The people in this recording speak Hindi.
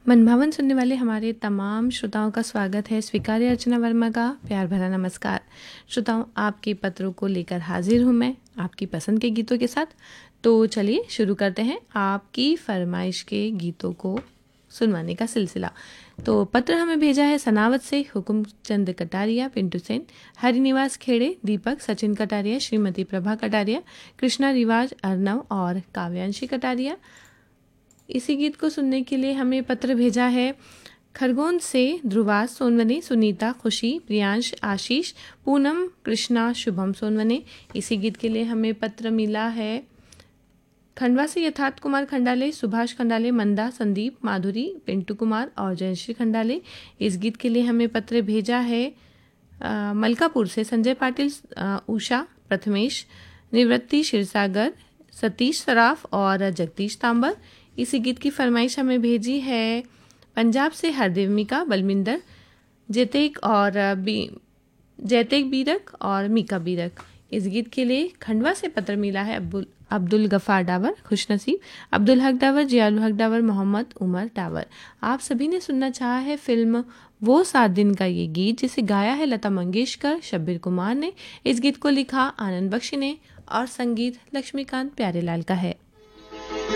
मनभावन सुनने वाले हमारे तमाम श्रोताओं का स्वागत है। स्वीकार्य अर्चना वर्मा का प्यार भरा नमस्कार। श्रोताओं, आपके पत्रों को लेकर हाजिर हूँ मैं आपकी पसंद के गीतों के साथ। तो चलिए शुरू करते हैं आपकी फरमाइश के गीतों को सुनवाने का सिलसिला। तो पत्र हमें भेजा है सनावत से हुकुम चंद कटारिया, पिंटू सेन, हरिनिवास खेड़े, दीपक, सचिन कटारिया, श्रीमती प्रभा कटारिया, कृष्णा रिवाज, अर्नव और काव्यांशी कटारिया। इसी गीत को सुनने के लिए हमें पत्र भेजा है खरगोन से ध्रुवास सोनवने, सुनीता, खुशी, प्रियांश, आशीष, पूनम, कृष्णा, शुभम सोनवने। इसी गीत के लिए हमें पत्र मिला है खंडवा से यथार्थ कुमार खंडाले, सुभाष खंडाले, मंदा, संदीप, माधुरी, पिंटू कुमार और जयश्री खंडाले। इस गीत के लिए हमें पत्र भेजा है मलकापुर से संजय पाटिल, उषा, प्रथमेश, निवृत्ति क्षीरसागर, सतीश सराफ और जगदीश तांबर। इसी गीत की फरमाइश हमें भेजी है पंजाब से हरदेवमिका, बलविंदर, जैतेक बीरक और मीका बीरक। इस गीत के लिए खंडवा से पत्र मिला है अब्दुल गफ़ार डावर, खुशनसीब, अब्दुल हक डावर, जियालु हक डावर, मोहम्मद उमर डावर। आप सभी ने सुनना चाहा है फिल्म वो 7 दिन का ये गीत, जिसे गाया है लता मंगेशकर, शब्बीर कुमार ने। इस गीत को लिखा आनंद बख्शी ने और संगीत लक्ष्मीकांत प्यारेलाल का है।